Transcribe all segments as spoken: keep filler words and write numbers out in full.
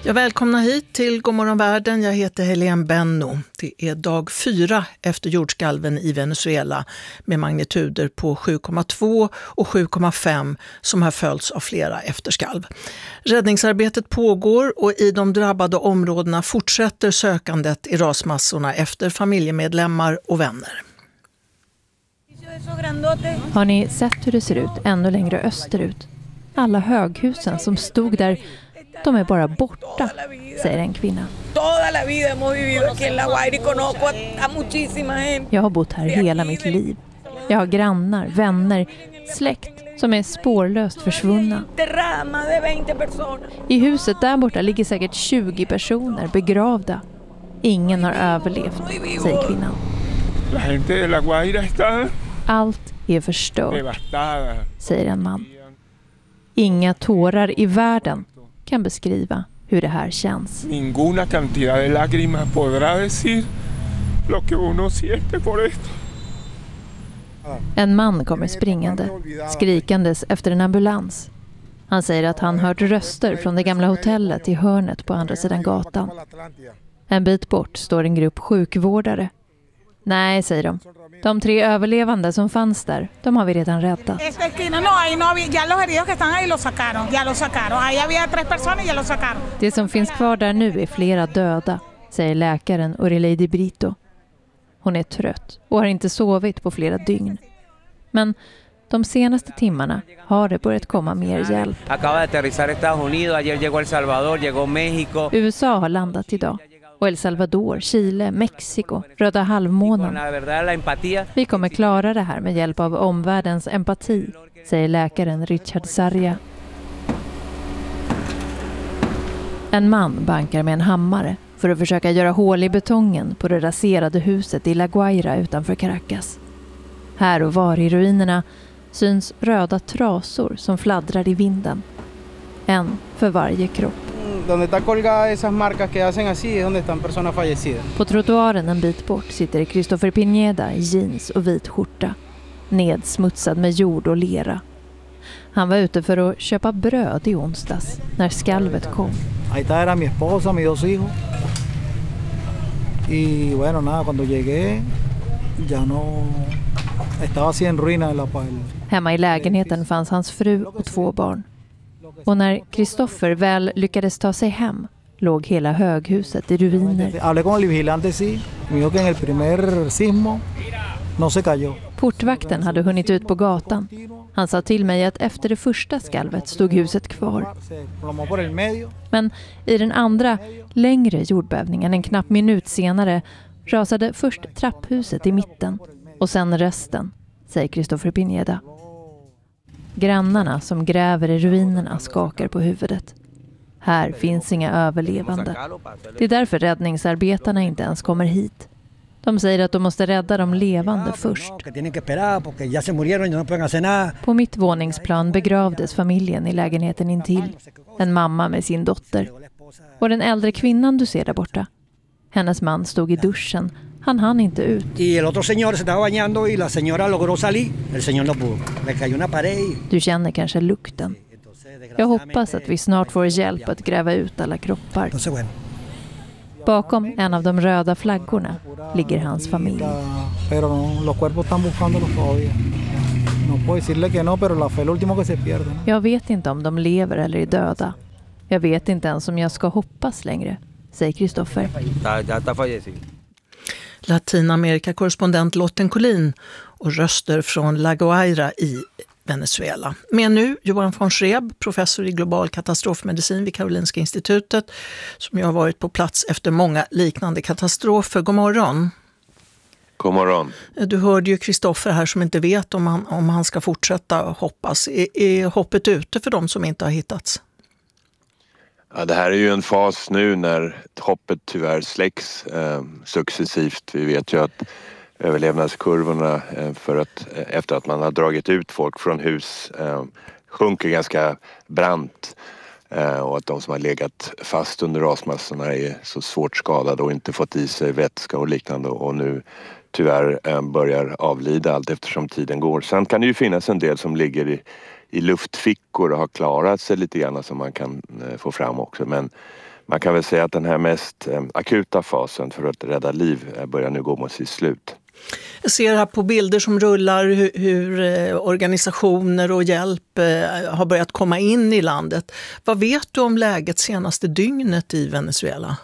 Jag välkomnar hit till Godmorgon Världen. Jag heter Helene Benno. Det är dag fyra efter jordskalven i Venezuela med magnituder på sju komma två och sju komma fem som har följts av flera efterskalv. Räddningsarbetet pågår och i de drabbade områdena fortsätter sökandet i rasmassorna efter familjemedlemmar och vänner. Har ni sett hur det ser ut ännu längre österut? Alla höghusen som stod där, de är bara borta, säger en kvinna. Jag har bott här hela mitt liv. Jag har grannar, vänner, släkt som är spårlöst försvunna. I huset där borta ligger säkert tjugo personer begravda. Ingen har överlevt, säger kvinnan. Allt är förstört, säger en man. Inga tårar i världen kan beskriva hur det här känns. Ninguna cantidad de lágrimas podrá decir lo que uno siente por esto. En man kommer springande, skrikandes efter en ambulans. Han säger att han hört röster från det gamla hotellet i hörnet på andra sidan gatan. En bit bort står en grupp sjukvårdare. Nej, säger de. De tre överlevande som fanns där, de har vi redan räddat. Det som finns kvar där nu är flera döda, säger läkaren Urileidi Brito. Hon är trött och har inte sovit på flera dygn. Men de senaste timmarna har det börjat komma mer hjälp. U S A har landat idag. Och El Salvador, Chile, Mexiko, Röda halvmånen. Vi kommer klara det här med hjälp av omvärldens empati, säger läkaren Richard Sarria. En man bankar med en hammare för att försöka göra hål i betongen på det raserade huset i La Guaira utanför Caracas. Här och var i ruinerna syns röda trasor som fladdrar i vinden. En för varje kropp. Donde está colgada esas marcas que hacen así es donde están personas fallecidas. På trottoaren en bit bort sitter Christopher Pineda i jeans och vit skjorta, nedsmutsad med jord och lera. Han var ute för att köpa bröd i onsdags när skalvet kom. Ahí está era mi esposa, mis dos hijos. Y bueno, nada, cuando llegué ya no estaba así en ruina la pal. Hemma i lägenheten fanns hans fru och två barn. Och när Christopher väl lyckades ta sig hem låg hela höghuset i ruiner. Portvakten hade hunnit ut på gatan. Han sa till mig att efter det första skalvet stod huset kvar. Men i den andra, längre jordbävningen en knapp minut senare rasade först trapphuset i mitten och sen resten, säger Christopher Pineda. Grannarna som gräver i ruinerna skakar på huvudet. Här finns inga överlevande. Det är därför räddningsarbetarna inte ens kommer hit. De säger att de måste rädda de levande först. På mitt våningsplan begravdes familjen i lägenheten intill. En mamma med sin dotter. Och den äldre kvinnan du ser där borta. Hennes man stod i duschen. Han hann inte ut. Du känner kanske lukten. Jag hoppas att vi snart får hjälp att gräva ut alla kroppar. Bakom en av de röda flaggorna ligger hans familj. Jag vet inte om de lever eller är döda. Jag vet inte ens om jag ska hoppas längre, säger Christopher. Latinamerika-korrespondent Lotten Collin och röster från La Guaira i Venezuela. Men nu Johan von Schreeb, professor i global katastrofmedicin vid Karolinska institutet, som jag har varit på plats efter många liknande katastrofer. God morgon. God morgon. Du hörde ju Christopher här som inte vet om han, om han ska fortsätta hoppas. Är, är hoppet ute för dem som inte har hittats? Ja, det här är ju en fas nu när hoppet tyvärr släcks eh, successivt. Vi vet ju att överlevnadskurvorna eh, för att, eh, efter att man har dragit ut folk från hus eh, sjunker ganska brant. Eh, och att de som har legat fast under rasmassorna är så svårt skadade och inte fått i sig vätska och liknande och nu tyvärr eh, börjar avlida allt eftersom tiden går. Sen kan det ju finnas en del som ligger i, i luftfickor och har klarat sig lite grann som man kan eh, få fram också. Men man kan väl säga att den här mest eh, akuta fasen för att rädda liv eh, börjar nu gå mot sitt slut. Jag ser här på bilder som rullar hur, hur eh, organisationer och hjälp eh, har börjat komma in i landet. Vad vet du om läget senaste dygnet i Venezuela?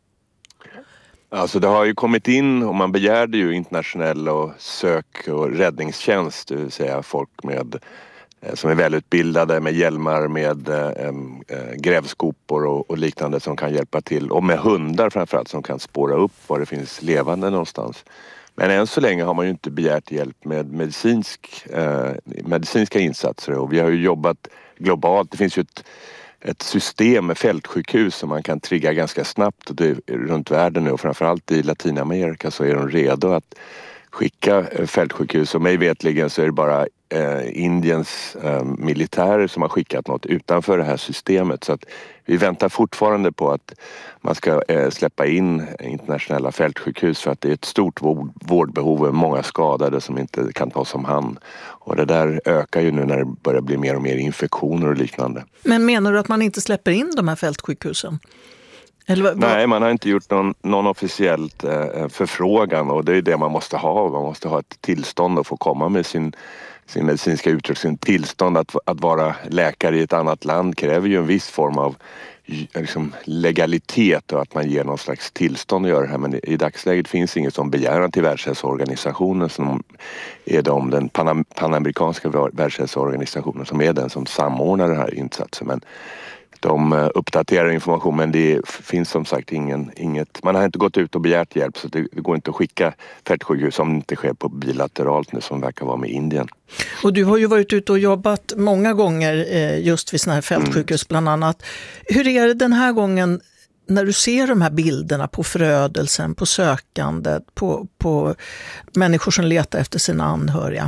Alltså det har ju kommit in och man begärde ju internationell och sök- och räddningstjänst, det vill säga folk med, som är välutbildade med hjälmar, med äh, grävskopor och, och liknande som kan hjälpa till. Och med hundar framförallt som kan spåra upp var det finns levande någonstans. Men än så länge har man ju inte begärt hjälp med medicinsk, äh, medicinska insatser och vi har ju jobbat globalt. Det finns ju ett ett system med fältsjukhus som man kan trigga ganska snabbt och det, runt världen nu och framförallt i Latinamerika så är de redo att skicka fältsjukhus och mig vetligen så är det bara eh, Indiens eh, militärer som har skickat något utanför det här systemet så att vi väntar fortfarande på att man ska eh, släppa in internationella fältsjukhus för att det är ett stort vård, vårdbehov och många skadade som inte kan tas om hand. Och det där ökar ju nu när det börjar bli mer och mer infektioner och liknande. Men menar du att man inte släpper in de här fältsjukhusen? Eller vad? Nej, man har inte gjort någon, någon officiellt eh, förfrågan och det är det man måste ha. Man måste ha ett tillstånd att få komma med sin, sin medicinska utrustning. Tillstånd att, att vara läkare i ett annat land kräver ju en viss form av liksom, legalitet och att man ger någon slags tillstånd att göra det här. Men i dagsläget finns inget som begäran till Världshälsoorganisationen som är de, den panam, panamerikanska Världshälsoorganisationen som är den som samordnar den här insatsen. Men de uppdaterar information men det finns som sagt ingen, inget, man har inte gått ut och begärt hjälp så det, det går inte att skicka fältsjukhus som inte sker på bilateralt nu som verkar vara med Indien. Och du har ju varit ute och jobbat många gånger just vid sådana här fältsjukhus mm. bland annat. Hur är det den här gången när du ser de här bilderna på förödelsen, på sökandet, på, på människor som letar efter sina anhöriga?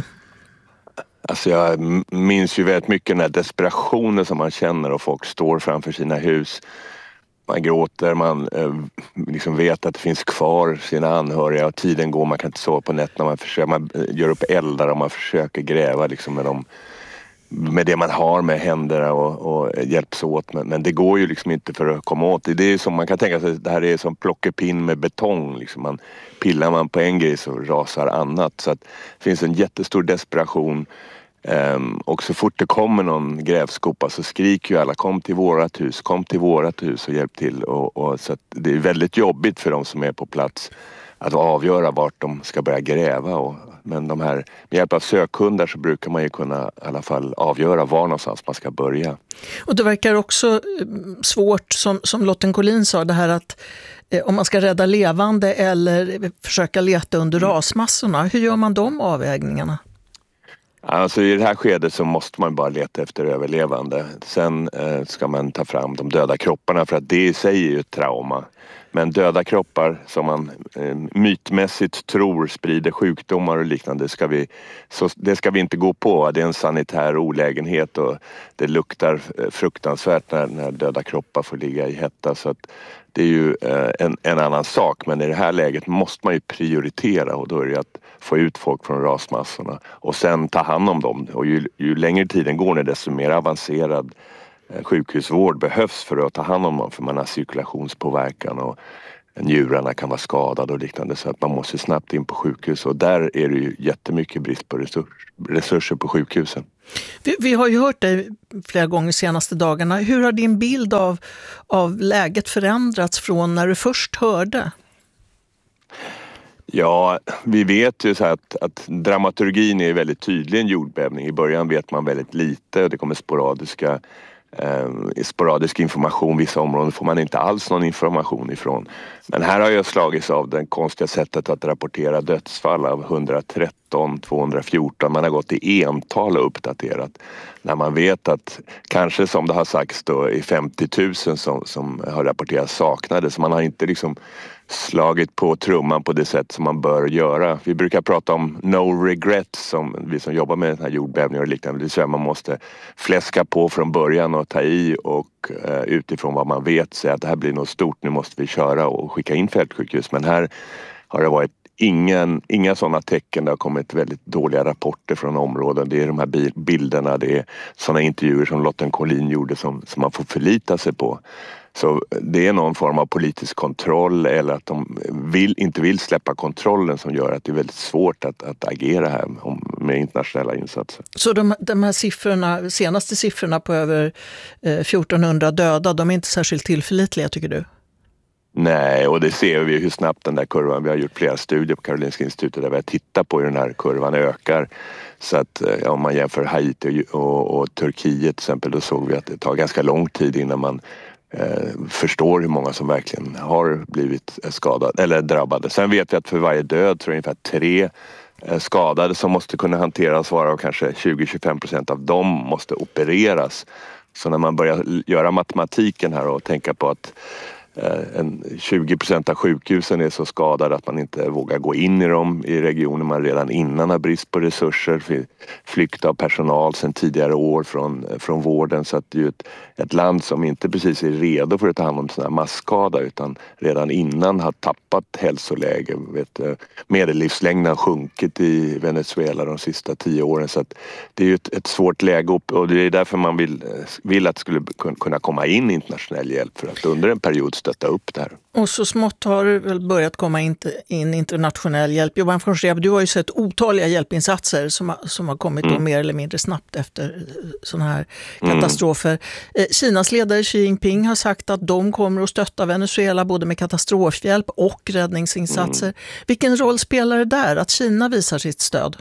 Alltså jag minns ju väldigt mycket den här desperationen som man känner och folk står framför sina hus. Man gråter, man eh, liksom vet att det finns kvar sina anhöriga och tiden går, man kan inte sova på nätterna, man, försöker, man gör upp eldar och man försöker gräva liksom med, dem, med det man har med händerna och, och hjälps åt. Men, men det går ju liksom inte för att komma åt det. Det är som man kan tänka sig, det här är som plockepinn med betong. Liksom man, pillar man på en grej så rasar annat. Så att det finns en jättestor desperation. Um, och så fort det kommer någon grävskopa så skriker ju alla kom till vårat hus, kom till vårat hus och hjälp till. Och, och så att det är väldigt jobbigt för de som är på plats att avgöra vart de ska börja gräva. Och, men de här, med hjälp av sökhundar så brukar man ju kunna i alla fall avgöra var någonstans man ska börja. Och det verkar också svårt, som, som Lotten Collin sa, det här att eh, om man ska rädda levande eller försöka leta under mm. rasmassorna. Hur gör man de avvägningarna? Alltså i det här skedet så måste man bara leta efter överlevande. Sen eh, ska man ta fram de döda kropparna för att det i sig är ju ett trauma. Men döda kroppar som man eh, mytmässigt tror sprider sjukdomar och liknande ska vi, så det ska vi inte gå på. Det är en sanitär olägenhet och det luktar fruktansvärt när, när döda kroppar får ligga i hetta. Så att det är ju eh, en, en annan sak. Men i det här läget måste man ju prioritera och då är det att få ut folk från rasmassorna och sen ta hand om dem. Och ju, ju längre tiden går desto mer avancerad sjukhusvård behövs för att ta hand om dem för man har cirkulationspåverkan och njurarna kan vara skadade och liknande så att man måste snabbt in på sjukhus och där är det ju jättemycket brist på resurs, resurser på sjukhusen. Vi, vi har ju hört dig flera gånger de senaste dagarna. Hur har din bild av, av läget förändrats från när du först hörde? Ja, vi vet ju så att, att dramaturgin är väldigt tydlig i en jordbävning. I början vet man väldigt lite och det kommer sporadiska eh, sporadisk information. Vissa områden får man inte alls någon information ifrån. Men här har jag slagits av det konstiga sättet att rapportera dödsfall av etthundratretton, tvåhundrafjorton. Man har gått i ental och uppdaterat. När man vet att kanske som det har sagts då är femtio tusen som, som har rapporterats saknade. Så man har inte liksom slagit på trumman på det sätt som man bör göra. Vi brukar prata om no regrets som vi som jobbar med den här jordbävningen och liknande. Det vill säga man måste fläska på från början och ta i och uh, utifrån vad man vet säga att det här blir något stort, nu måste vi köra och skicka in fältsjukhus. Men här har det varit ingen, inga sådana tecken. Det har kommit väldigt dåliga rapporter från områden. Det är de här bilderna, det är sådana intervjuer som Lotten Collin gjorde som, som man får förlita sig på. Så det är någon form av politisk kontroll eller att de vill, inte vill släppa kontrollen som gör att det är väldigt svårt att, att agera här med internationella insatser. Så de, de här siffrorna, senaste siffrorna på över eh, fjortonhundra döda, de är inte särskilt tillförlitliga tycker du? Nej, och det ser vi hur snabbt den där kurvan, vi har gjort flera studier på Karolinska institutet där vi har tittat på hur den här kurvan ökar. Så att ja, om man jämför Haiti och, och, och Turkiet till exempel, då såg vi att det tar ganska lång tid innan man eh, förstår hur många som verkligen har blivit skadade eller drabbade. Sen vet vi att för varje död tror jag ungefär tre eh, skadade som måste kunna hanteras, varav kanske tjugo till tjugofem procent av dem måste opereras. Så när man börjar göra matematiken här och tänka på att En tjugo procent av sjukhusen är så skadade att man inte vågar gå in i dem i regioner man redan innan har brist på resurser, flykt av personal sedan tidigare år från, från vården. Så att det är ju ett, ett land som inte precis är redo för att ta hand om sådana här masskada utan redan innan har tappat hälsoläge. Vet, medellivslängden har sjunkit i Venezuela de sista tio åren, så att det är ju ett, ett svårt läge och det är därför man vill, vill att det skulle kunna komma in internationell hjälp för att under en period stötta upp det här. Och så smått har det väl börjat komma in, in internationell hjälp. Johan von Schreeb, du har ju sett otaliga hjälpinsatser som, som har kommit mm. då mer eller mindre snabbt efter sådana här katastrofer. Mm. Kinas ledare Xi Jinping har sagt att de kommer att stötta Venezuela både med katastrofhjälp och räddningsinsatser. Mm. Vilken roll spelar det där att Kina visar sitt stöd?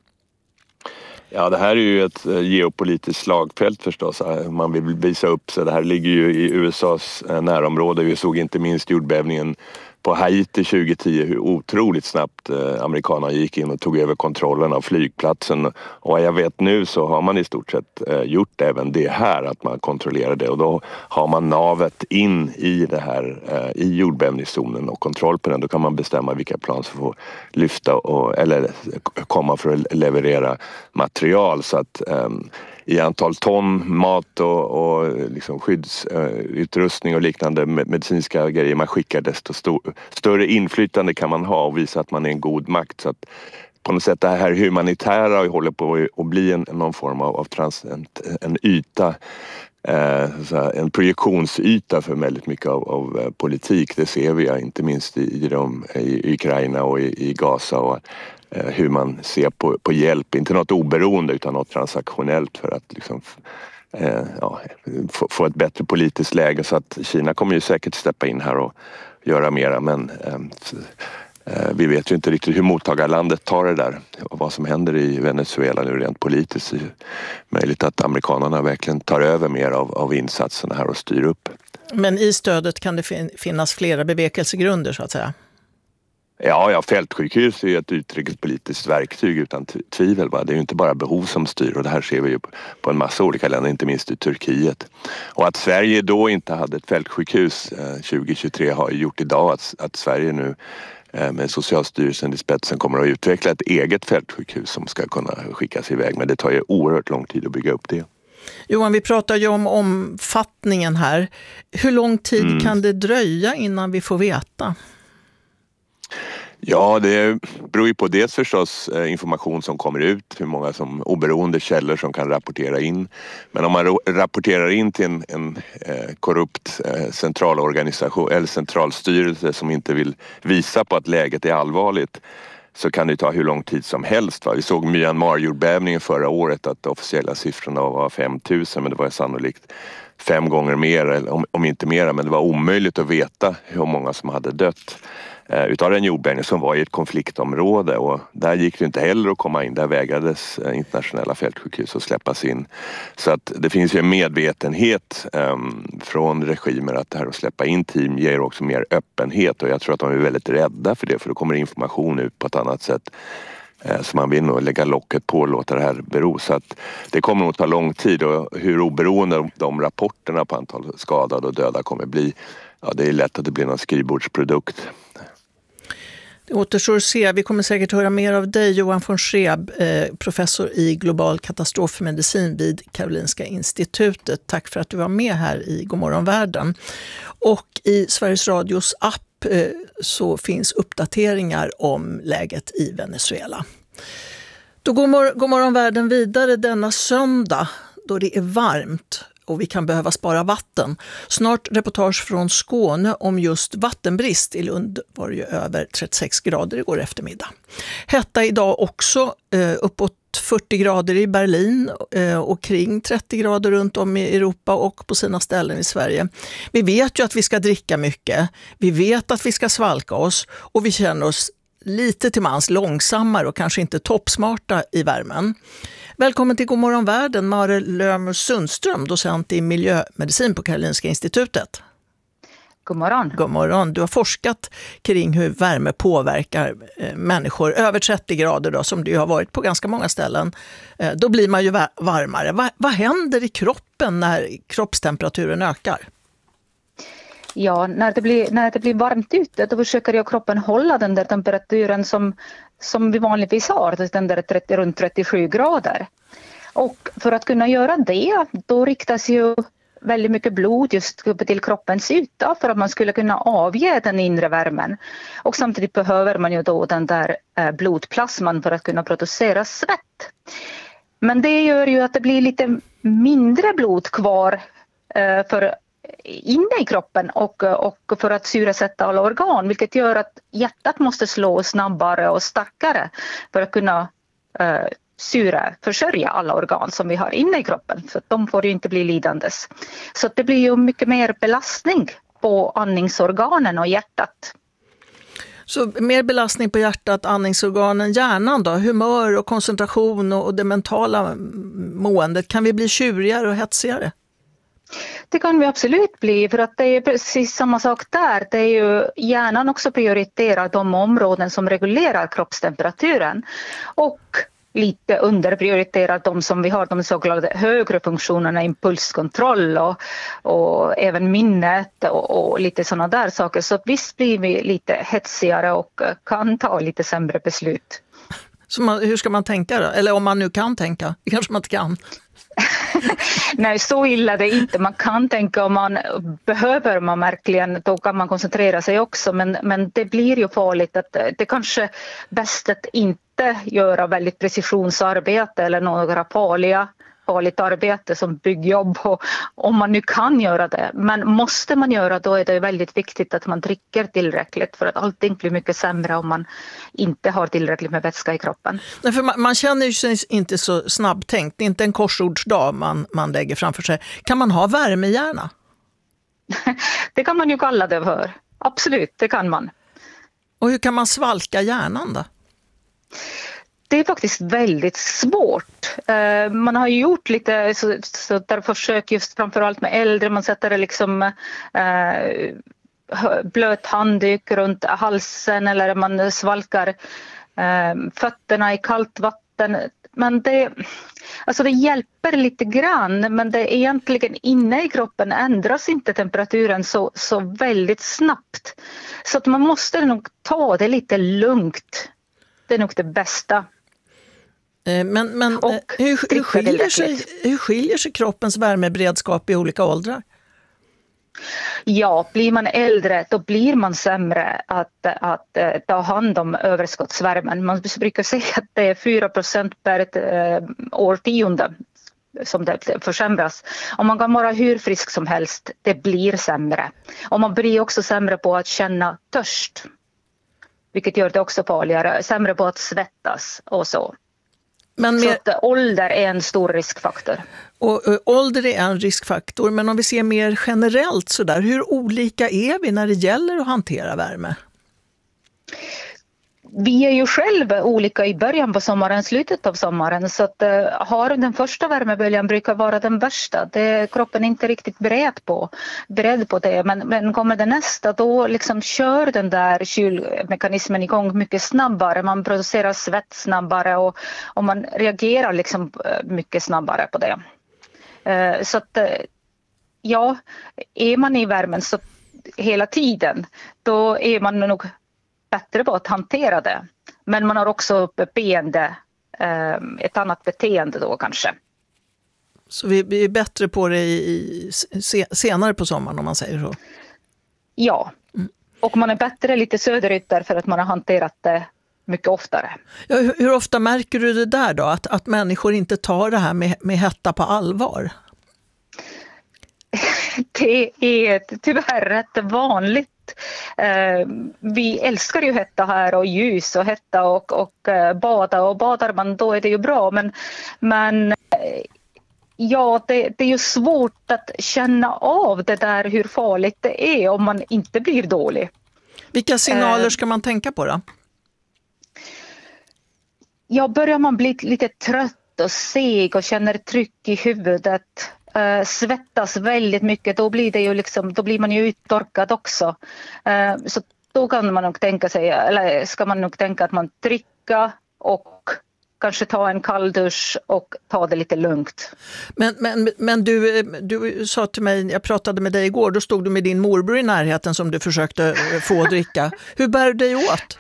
Ja, det här är ju ett geopolitiskt slagfält förstås. Man vill visa upp sig. Det här ligger ju i U S A:s närområde. Vi såg inte minst jordbävningen på Haiti tjugo tio hur otroligt snabbt amerikanerna gick in och tog över kontrollen av flygplatsen. Och vad jag vet nu så har man i stort sett gjort även det här, att man kontrollerar det. Och då har man navet in i det här, i jordbävningszonen och kontroll på den. Då kan man bestämma vilka plan som får lyfta och, eller komma för att leverera material. Så att um, i antal ton mat och, och liksom skyddsutrustning och liknande medicinska grejer man skickar, desto stor, större inflytande kan man ha och visa att man är en god makt. Så att på något sätt det här humanitära håller på att bli en, någon form av, av trans, en, en yta, eh, en projektionsyta för väldigt mycket av, av politik. Det ser vi ja, inte minst i, i, de, i Ukraina och i, i Gaza och hur man ser på, på hjälp, inte något oberoende utan något transaktionellt för att liksom, eh, ja, få, få ett bättre politiskt läge. Så att Kina kommer ju säkert steppa in här och göra mera, men eh, eh, vi vet ju inte riktigt hur mottagarlandet tar det där och vad som händer i Venezuela nu rent politiskt. Det är möjligt att amerikanerna verkligen tar över mer av, av insatserna här och styr upp. Men i stödet kan det fin- finnas flera bevekelsegrunder så att säga? Ja, ja, fältsjukhus är ju ett utrikespolitiskt verktyg utan tvivel. Va? Det är ju inte bara behov som styr och det här ser vi ju på en massa olika länder, inte minst i Turkiet. Och att Sverige då inte hade ett fältsjukhus eh, tjugo tjugotre har ju gjort idag att, att Sverige nu eh, med Socialstyrelsen i spetsen kommer att utveckla ett eget fältsjukhus som ska kunna skickas iväg. Men det tar ju oerhört lång tid att bygga upp det. Johan, vi pratar ju om omfattningen här. Hur lång tid mm. kan det dröja innan vi får veta? Ja, det beror ju på dels förstås information som kommer ut, hur många som oberoende källor som kan rapportera in. Men om man rapporterar in till en, en eh, korrupt eh, centralorganisation eller centralstyrelse som inte vill visa på att läget är allvarligt, så kan det ta hur lång tid som helst. Va? Vi såg Myanmar-jordbävningen förra året att de officiella siffrorna var fem tusen, men det var sannolikt fem gånger mer, eller om, om inte mer, men det var omöjligt att veta hur många som hade dött eh, utav den jordbävningen som var i ett konfliktområde, och där gick det inte heller att komma in. Där vägrades eh, internationella fältsjukhus att släppas in. Så att det finns ju en medvetenhet eh, från regimer att det här att släppa in team ger också mer öppenhet, och jag tror att de är väldigt rädda för det, för då kommer information ut på ett annat sätt. Så man vill nog lägga locket på och låta det här bero. Så att det kommer nog ta lång tid, och hur oberoende de rapporterna på antal skadade och döda kommer bli, ja, det är lätt att det blir någon skrivbordsprodukt. Det återstår att se. Vi kommer säkert höra mer av dig, Johan von Schreeb, professor i global katastrofmedicin vid Karolinska institutet. Tack för att du var med här i Godmorgon Världen. Och i Sveriges Radios app upp så finns uppdateringar om läget i Venezuela. Då går, mor- går morgonvärlden vidare denna söndag då det är varmt och vi kan behöva spara vatten. Snart reportage från Skåne om just vattenbrist. I Lund var det ju över trettiosex grader igår eftermiddag. Hetta idag också, eh, uppåt fyrtio grader i Berlin eh, och kring trettio grader runt om i Europa och på sina ställen i Sverige. Vi vet ju att vi ska dricka mycket. Vi vet att vi ska svalka oss och vi känner oss lite till mans långsammare och kanske inte toppsmarta i värmen. Välkommen till Godmorgon Världen, Mare Lömer Sundström, docent i miljömedicin på Karolinska institutet. God morgon. God morgon. Du har forskat kring hur värme påverkar eh, människor över trettio grader då, som det har varit på ganska många ställen. Eh, då blir man ju varmare. Va- vad händer i kroppen när kroppstemperaturen ökar? Ja, när det blir, när det blir varmt ute då försöker ju kroppen hålla den där temperaturen som, som vi vanligtvis har, den där trettio, runt trettiosju grader. Och för att kunna göra det, då riktas ju väldigt mycket blod just till kroppens yta för att man skulle kunna avge den inre värmen. Och samtidigt behöver man ju då den där blodplasman för att kunna producera svett. Men det gör ju att det blir lite mindre blod kvar för inne i kroppen och, och för att syresätta alla organ, vilket gör att hjärtat måste slå snabbare och starkare för att kunna uh, syreförsörja alla organ som vi har inne i kroppen, så att de får ju inte bli lidandes. Så att det blir ju mycket mer belastning på andningsorganen och hjärtat. Så mer belastning på hjärtat, andningsorganen, hjärnan då, humör och koncentration och, och det mentala måendet, kan vi bli tjurigare och hetsigare? Det kan vi absolut bli, för att det är precis samma sak där. Det är ju hjärnan också prioriterar de områden som reglerar kroppstemperaturen och lite underprioriterar de som vi har, de så kallade högre funktionerna, impulskontroll och, och även minnet och, och lite sådana där saker. Så visst blir vi lite hetsigare och kan ta lite sämre beslut. Så man, hur ska man tänka då? Eller om man nu kan tänka, det kanske man inte kan. Nej, så illa det är inte. Man kan tänka om man behöver man verkligen, då kan man koncentrera sig också. Men, men det blir ju farligt att det kanske är bäst att inte göra väldigt precisionsarbete eller några farliga, farligt arbete som byggjobb. Och, om man nu kan göra det. Men måste man göra, då är det väldigt viktigt att man dricker tillräckligt. För att allting blir mycket sämre om man inte har tillräckligt med vätska i kroppen. Nej, för man, man känner ju sig inte så snabbtänkt. Det är inte en korsordsdag man, man lägger framför sig. Kan man ha värmehjärna? Det kan man ju kalla det för. Absolut, det kan man. Och hur kan man svalka hjärnan då? Det är faktiskt väldigt svårt. Uh, man har ju gjort lite så, så där försök just framförallt med äldre. Man sätter det liksom uh, blöt handduk runt halsen eller man svalkar uh, fötterna i kallt vatten. Men det, alltså det hjälper lite grann, men det är egentligen inne i kroppen ändras inte temperaturen så, så väldigt snabbt. Så att man måste nog ta det lite lugnt. Det är nog det bästa. Men, men hur, hur, skiljer sig, hur skiljer sig kroppens värmeberedskap i olika åldrar? Ja, blir man äldre då blir man sämre att, att ta hand om överskottsvärmen. Man brukar säga att det är fyra procent per ett äh, årtionde som det försämras. Om man kan vara hur frisk som helst, det blir sämre. Och man blir också sämre på att känna törst. Vilket gör det också farligare. Sämre på att svettas och så. Men mer... Så att ålder är en stor riskfaktor. Och, och ålder är en riskfaktor, men om vi ser mer generellt så där, hur olika är vi när det gäller att hantera värme? Vi är ju själva olika i början på sommaren, slutet av sommaren, så att uh, har den första värmeböljan brukar vara den värsta. Det, kroppen är inte riktigt beredd på, beredd på det, men, men kommer det nästa då liksom kör den där kylmekanismen igång mycket snabbare. Man producerar svett snabbare och, och man reagerar liksom mycket snabbare på det. Uh, så att uh, ja, är man i värmen så hela tiden, då är man nog bättre på att hantera det. Men man har också beteende, ett annat beteende då kanske. Så vi är bättre på det i, i, senare på sommaren om man säger så? Ja. Mm. Och man är bättre lite söderut därför att man har hanterat det mycket oftare. Ja, hur, hur ofta märker du det där då? Att, att människor inte tar det här med, med hetta på allvar? Det är tyvärr rätt vanligt. Vi älskar ju hetta här och ljus och hetta och, och bada. Och badar man då är det ju bra. Men, men ja, det, det är ju svårt att känna av det där hur farligt det är om man inte blir dålig. Vilka signaler ska man tänka på då? Ja, börjar man bli lite trött och seg och känner tryck i huvudet, uh, svettas väldigt mycket, då blir det ju liksom, då blir man ju uttorkad också. Uh, så då kan man nog tänka sig, eller ska man nog tänka att man trycker och kanske ta en kalldusch och ta det lite lugnt. Men, men, men du, du sa till mig, jag pratade med dig igår, då stod du med din morbror i närheten som du försökte få dricka. Hur bär du dig åt?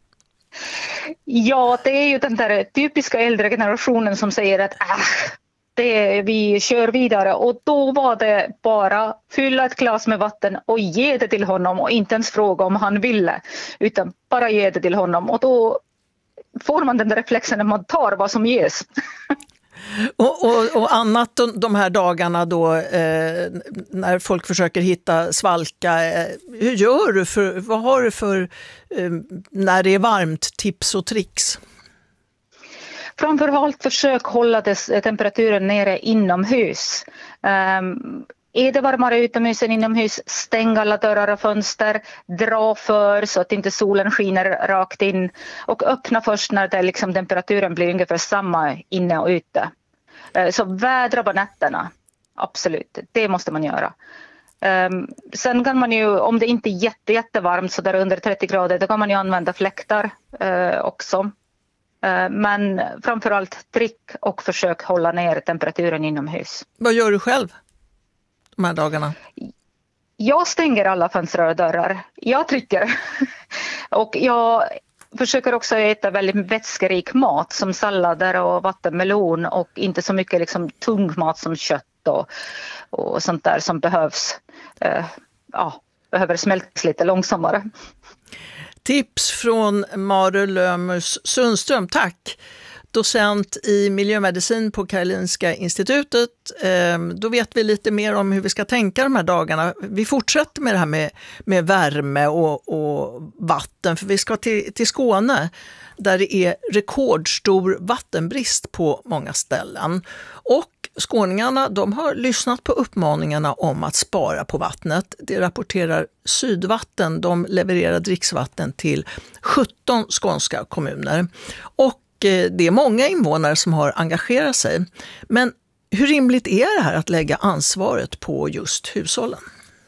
Ja, det är ju den där typiska äldre generationen som säger att äh, det, vi kör vidare. Och då var det bara fylla ett glas med vatten och ge det till honom och inte ens fråga om han ville. Utan bara ge det till honom och då får man den där reflexen när man tar vad som ges. Och, och, och annat de här dagarna då eh, när folk försöker hitta svalka, eh, hur gör du för, vad har du för eh, när det är varmt tips och tricks? Framförallt försök hålla dess, temperaturen nere inomhus. Um, Är det varmare utomhus än inomhus, stäng alla dörrar och fönster, dra för så att inte solen skiner rakt in och öppna först när det liksom temperaturen blir ungefär samma inne och ute. Så vädra på nätterna, absolut, det måste man göra. Sen kan man ju, om det inte är jätte, jättevarmt så där under trettio grader, då kan man ju använda fläktar också. Men framförallt drick och försök hålla ner temperaturen inomhus. Vad gör du själv de här dagarna? Jag stänger alla fönster och dörrar. Jag trycker. Och jag försöker också äta väldigt vätskerik mat som sallader och vattenmelon och inte så mycket liksom tung mat som kött och, och sånt där som behövs. Uh, ja, behöver smältas lite långsammare. Tips från Mare Lömers Sundström, tack. Docent i miljömedicin på Karolinska institutet. Då vet vi lite mer om hur vi ska tänka de här dagarna. Vi fortsätter med det här med, med värme och, och vatten, för vi ska till, till Skåne där det är rekordstor vattenbrist på många ställen. Och skåningarna, de har lyssnat på uppmaningarna om att spara på vattnet. Det rapporterar Sydvatten. De levererar dricksvatten till sjutton skånska kommuner. Och det är många invånare som har engagerat sig. Men hur rimligt är det här att lägga ansvaret på just hushållen?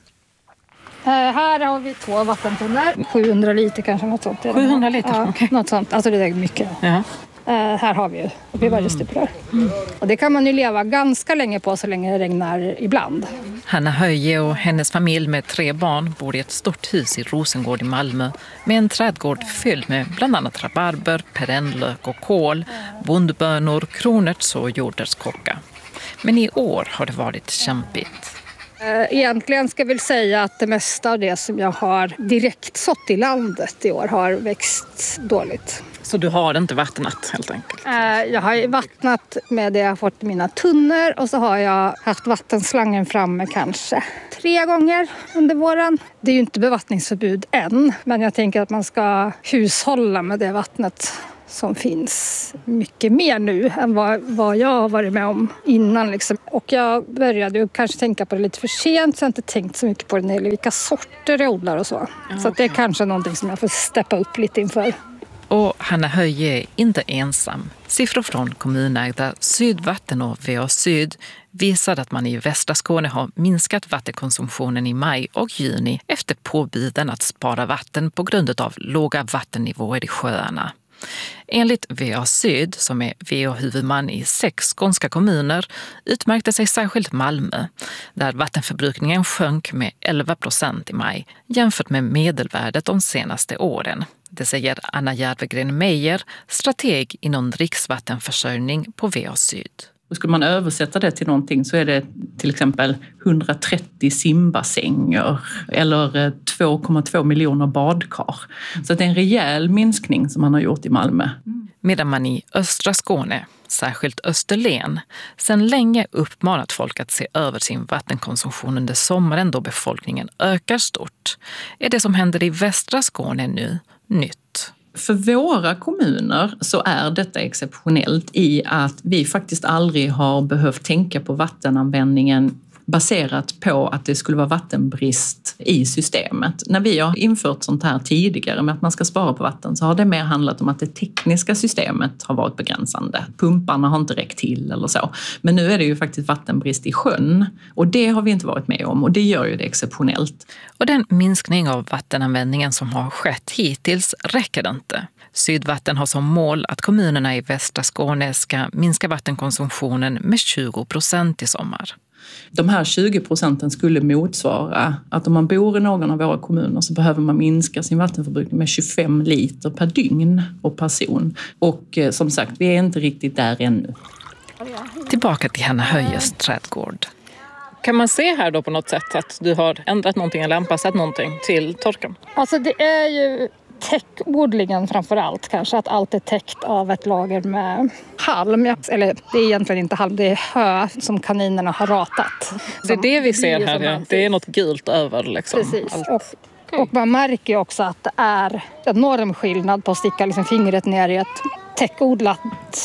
Uh, här har vi två vattentunnor, sjuhundra liter kanske, något sånt. sjuhundra liter? Ja, okay. Något sånt. Alltså det är mycket. Ja. Uh, här har vi ju, uppe i varje stuprör. Mm. Och det kan man ju leva ganska länge på så länge det regnar ibland. Hanna Höje och hennes familj med tre barn bor i ett stort hus i Rosengård i Malmö med en trädgård fylld med bland annat rabarber, perennlök och kål, bondbönor, kronärts och jordärtskocka. Men i år har det varit kämpigt. Egentligen ska jag väl säga att det mesta av det som jag har direkt sått i landet i år har växt dåligt. Så du har inte vattnat helt enkelt? Jag har vattnat med det jag har fått i mina tunnor och så har jag haft vattenslangen framme kanske tre gånger under våren. Det är ju inte bevattningsförbud än, men jag tänker att man ska hushålla med det vattnet som finns mycket mer nu än vad, vad jag har varit med om innan. Liksom. Och jag började ju kanske tänka på det lite för sent så jag har inte tänkt så mycket på det när det gäller vilka sorter jag odlar och så. Ja, så att det är kanske någonting som jag får steppa upp lite inför. Och Hanna Höje är inte ensam. Siffror från kommunägda Sydvatten och V A Syd visar att man i västra Skåne har minskat vattenkonsumtionen i maj och juni efter påbuden att spara vatten på grund av låga vattennivåer i sjöarna. Enligt V A Syd, som är V A-huvudman i sex skånska kommuner, utmärkte sig särskilt Malmö, där vattenförbrukningen sjönk med elva procent i maj jämfört med medelvärdet de senaste åren. Det säger Anna Järvegren Meijer, strateg inom dricksvattenförsörjning på V A Syd. Skulle man översätta det till någonting så är det till exempel hundratrettio simbassänger eller två komma två miljoner badkar. Så det är en rejäl minskning som man har gjort i Malmö. Medan man i östra Skåne, särskilt Österlen, sedan länge uppmanat folk att se över sin vattenkonsumtion under sommaren då befolkningen ökar stort, är det som händer i västra Skåne nu nytt. För våra kommuner så är detta exceptionellt i att vi faktiskt aldrig har behövt tänka på vattenanvändningen baserat på att det skulle vara vattenbrist i systemet. När vi har infört sånt här tidigare med att man ska spara på vatten så har det mer handlat om att det tekniska systemet har varit begränsande. Pumparna har inte räckt till eller så. Men nu är det ju faktiskt vattenbrist i sjön och det har vi inte varit med om och det gör ju det exceptionellt. Och den minskning av vattenanvändningen som har skett hittills räcker inte. Sydvatten har som mål att kommunerna i västra Skåne ska minska vattenkonsumtionen med tjugo procent i sommar. De här tjugo procenten skulle motsvara att om man bor i någon av våra kommuner så behöver man minska sin vattenförbrukning med tjugofem liter per dygn och person. Och eh, som sagt, vi är inte riktigt där ännu. Tillbaka till Hanna Höjes trädgård. Kan man se här då på något sätt att du har ändrat någonting eller anpassat någonting till torkan? Alltså det är ju täckodlingen framför allt kanske, att allt är täckt av ett lager med halm. Eller det är egentligen inte halm, det är hö som kaninerna har ratat. Det är det vi ser här, ja. Det är något gult över liksom. Precis. Och, och man märker ju också att det är enorm skillnad på att sticka liksom fingret ner i ett täckodlat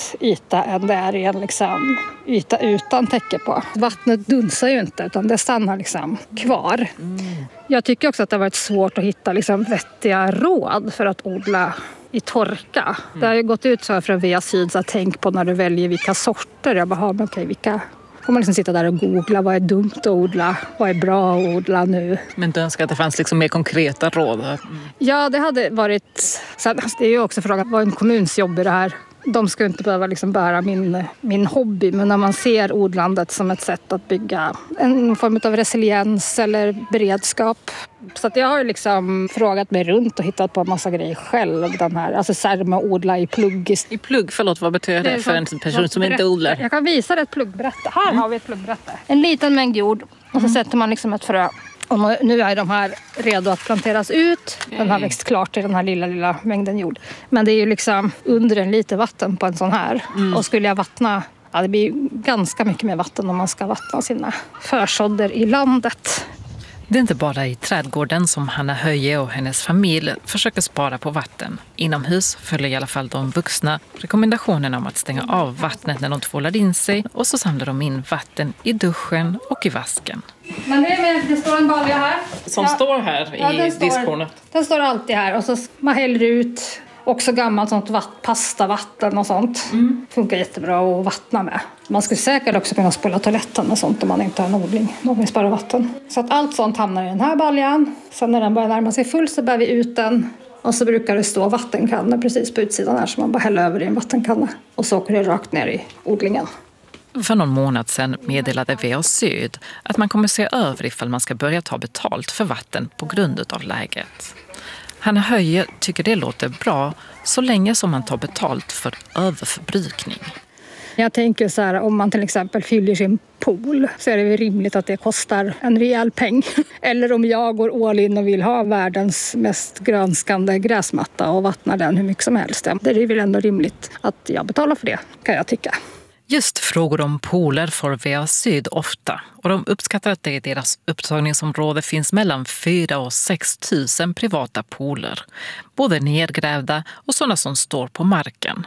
yta än det är i en liksom yta utan täcke på. Vattnet dunsar ju inte utan det stannar liksom kvar. Mm. Jag tycker också att det har varit svårt att hitta liksom vettiga råd för att odla i torka. Mm. Det har ju gått ut så här från Via Syd så att tänk på när du väljer vilka sorter. Jag bara, ja, men okej, vilka... Får man liksom sitta där och googla vad är dumt att odla, vad är bra att odla nu. Men du önskar att det fanns liksom mer konkreta råd? Mm. Ja, det hade varit... Sen, det är ju också frågan, vad är en kommuns jobb i det här? De ska inte behöva liksom bära min, min hobby, men när man ser odlandet som ett sätt att bygga en form av resiliens eller beredskap. Så att jag har liksom frågat mig runt och hittat på en massa grejer själv. Den här, alltså så här med att odla i plugg. I plugg, förlåt, vad betyder det, det för en person som inte odlar? Jag kan visa dig ett pluggbrätte. Här mm. har vi ett pluggbrätte. En liten mängd jord och så mm. sätter man liksom ett frö. Och nu är de här redo att planteras ut. Den har växt klart i den här lilla, lilla mängden jord. Men det är ju liksom under en liter vatten på en sån här. Mm. Och skulle jag vattna, ja, det blir ganska mycket mer vatten om man ska vattna sina försådder i landet. Det är inte bara i trädgården som Hanna Höje och hennes familj försöker spara på vatten. Inomhus följer i alla fall de vuxna rekommendationerna om att stänga av vattnet när de tvålar in sig och så samlar de in vatten i duschen och i vasken. Men det, är med, det står en balja här. Som ja. står här ja, i den står, diskhornet? Den står alltid här och så man häller ut också gammalt sånt vatt, pastavatten och sånt. Mm. Funkar jättebra att vattna med. Man skulle säkert också kunna spola toaletten och sånt om man inte har en odling. Om vi sparar vatten. Så att allt sånt hamnar i den här baljan. Sen när den börjar närma sig full så bär vi ut den. Och så brukar det stå vattenkannor precis på utsidan här. Så man bara häller över i en vattenkanna. Och så åker det rakt ner i odlingen. För någon månad sedan meddelade Via Syd att man kommer se över ifall man ska börja ta betalt för vatten på grund av läget. Hanna Höje tycker det låter bra så länge som man tar betalt för överförbrukning. Jag tänker så här, om man till exempel fyller sin pool så är det väl rimligt att det kostar en rejäl peng. Eller om jag går all in och vill ha världens mest grönskande gräsmatta och vattnar den hur mycket som helst. Det är väl ändå rimligt att jag betalar för det, kan jag tycka. Just frågor om pooler får Via Syd ofta och de uppskattar att det i deras upptagningsområde finns mellan fyra och sex tusen privata pooler. Både nedgrävda och sådana som står på marken.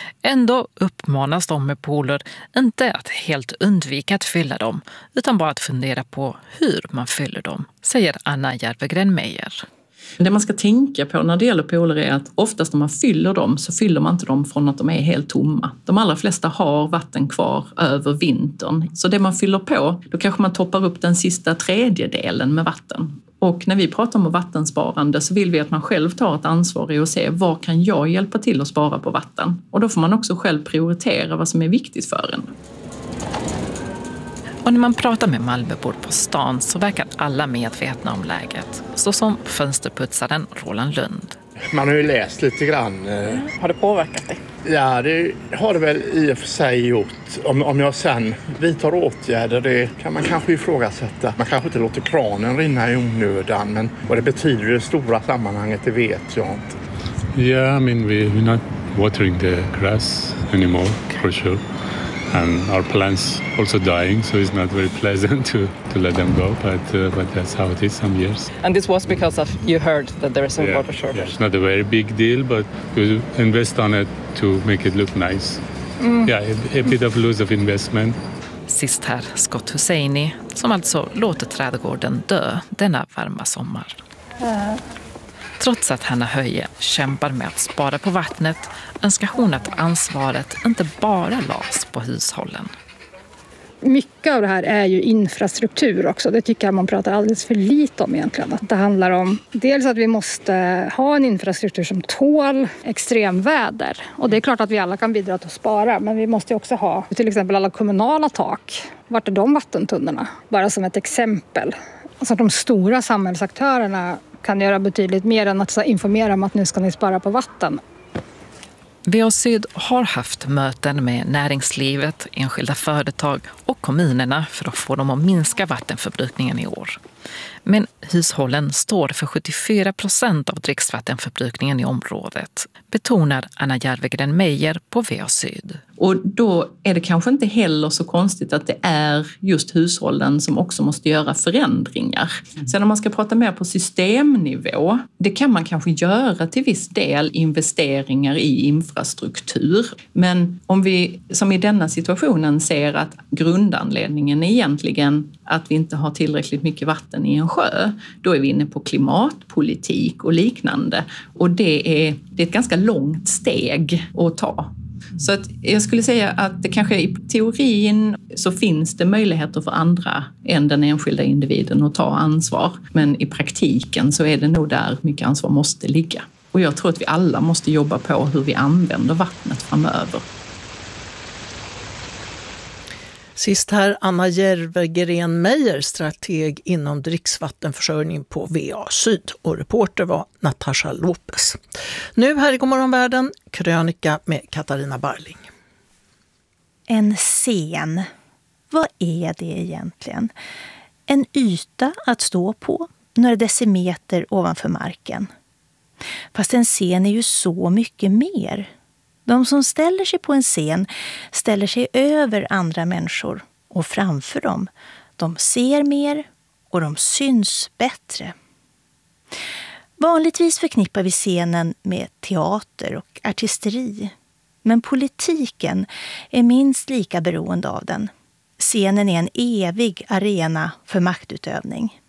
Ändå uppmanas de med pooler inte att helt undvika att fylla dem utan bara att fundera på hur man fyller dem, säger Anna Järvegren-Meyer. Det man ska tänka på när det gäller pooler är att oftast när man fyller dem så fyller man inte dem från att de är helt tomma. De allra flesta har vatten kvar över vintern. Så det man fyller på, då kanske man toppar upp den sista tredjedelen med vatten. Och när vi pratar om vattensparande så vill vi att man själv tar ett ansvar i att se vad kan jag hjälpa till att spara på vatten. Och då får man också själv prioritera vad som är viktigt för en. Och när man pratar med Malmöbor på stan så verkar alla medvetna om läget. Så som fönsterputsaren Roland Lund. Man har ju läst lite grann. Har det påverkat dig? Ja, det har det väl i och för sig gjort. Om, om jag sen vidtar åtgärder, det kan man kanske ifrågasätta. Man kanske inte låter kranen rinna i onödan, men vad det betyder i det stora sammanhanget, det vet jag inte. Yeah, I mean, we, we're not watering the grass anymore, for sure. And our plants also dying, so it's not very pleasant to, to let them go, but uh, but that's how it is some years. And this was because of you heard that there is a yeah, water shortage? Yeah, it's not a very big deal, but we invest on it to make it look nice. Mm. Yeah, a, a bit of loss of investment. Sist här Scott Husseini, som alltså låter trädgården dö denna varma sommar. Uh. Trots att Hanna Höje kämpar med att spara på vattnet önskar hon att ansvaret inte bara las på hushållen. Mycket av det här är ju infrastruktur också. Det tycker jag man pratar alldeles för lite om egentligen. Att det handlar om dels att vi måste ha en infrastruktur som tål extremväder. Och det är klart att vi alla kan bidra till att spara, men vi måste också ha till exempel alla kommunala tak. Vart är de vattentunnorna? Bara som ett exempel. Alltså att de stora samhällsaktörerna kan göra betydligt mer än att informera om att nu ska ni spara på vatten. V A Syd har haft möten med näringslivet, enskilda företag och kommunerna för att få dem att minska vattenförbrukningen i år. Men hushållen står för sjuttiofyra procent av dricksvattenförbrukningen i området, betonar Anna Järvegren Meijer på V A Syd. Och då är det kanske inte heller så konstigt att det är just hushållen som också måste göra förändringar. Sen om man ska prata mer på systemnivå, det kan man kanske göra till viss del investeringar i infrastruktur. Men om vi som i denna situationen ser att grundanledningen är egentligen att vi inte har tillräckligt mycket vatten i en sjö, då är vi inne på klimatpolitik och liknande. Och det är, det är ett ganska långt steg att ta. Så att jag skulle säga att det kanske i teorin så finns det möjligheter för andra än den enskilda individen att ta ansvar. Men i praktiken så är det nog där mycket ansvar måste ligga. Och jag tror att vi alla måste jobba på hur vi använder vattnet framöver. Sist här Anna Järvegren Meijer, strateg inom dricksvattenförsörjning på V A Syd, och reporter var Natasha Lopez. Nu här i Godmorgon Världen, krönika med Katarina Barling. En scen. Vad är det egentligen? En yta att stå på, några decimeter ovanför marken. Fast en scen är ju så mycket mer. De som ställer sig på en scen ställer sig över andra människor och framför dem. De ser mer och de syns bättre. Vanligtvis förknippar vi scenen med teater och artisteri. Men politiken är minst lika beroende av den. Scenen är en evig arena för maktutövning.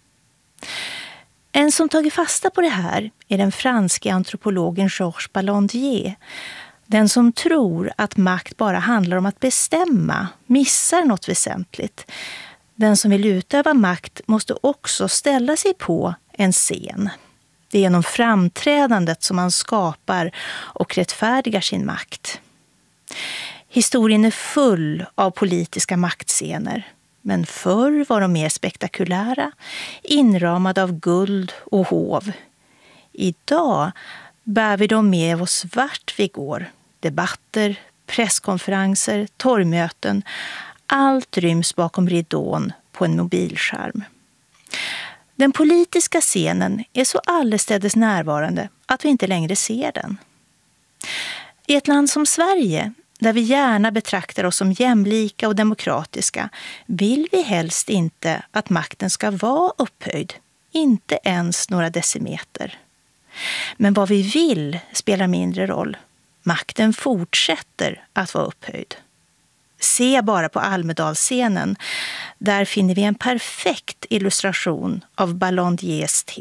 En som tagit fasta på det här är den franske antropologen Georges Ballandier. Den som tror att makt bara handlar om att bestämma missar något väsentligt. Den som vill utöva makt måste också ställa sig på en scen. Det är genom framträdandet som man skapar och rättfärdigar sin makt. Historien är full av politiska maktscener. Men förr var de mer spektakulära, inramade av guld och hov. Idag bär vi dem med oss vart vi går. Debatter, presskonferenser, torgmöten. Allt ryms bakom ridån på en mobilskärm. Den politiska scenen är så allestädes närvarande att vi inte längre ser den. I ett land som Sverige, där vi gärna betraktar oss som jämlika och demokratiska, vill vi helst inte att makten ska vara upphöjd, inte ens några decimeter. Men vad vi vill spelar mindre roll. Makten fortsätter att vara upphöjd. Se bara på Almedalsscenen. Där finner vi en perfekt illustration av Ballandiers tes.